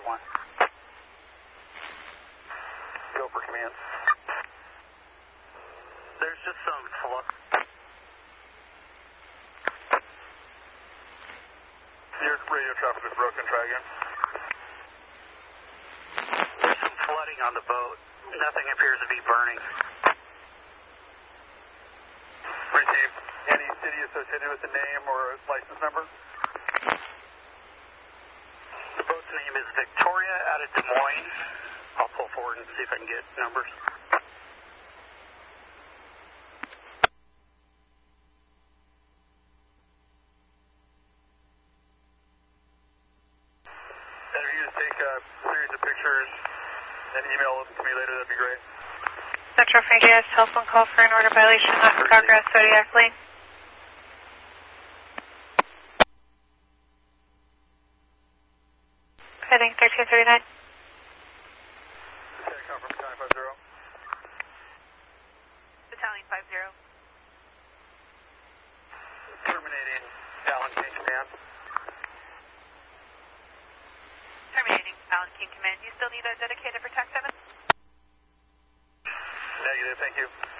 report 1. Go for command. There's just some Your radio traffic is broken, try again. There's some flooding on the boat. Nothing appears to be burning. Received. Any city associated with the name or license number? The boat's name is Victoria out of Des Moines. I'll pull forward and see if I can get numbers. And if you just take a series of pictures and email them to me later, that'd be great. Metro Frankie has telephone call for an order violation on Scarborough Zodiac Lane. Heading 1339. Come from Battalion 50. Battalion 50. Terminating Allen King Command. Terminating Allen King Command. You still need a dedicated for TAC 7? Negative, thank you.